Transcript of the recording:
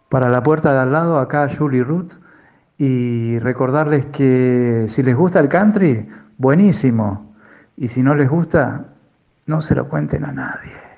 Para la puerta de al lado, acá Julie Ruth, y recordarles que si les gusta el country, buenísimo. Y si no les gusta, no se lo cuenten a nadie.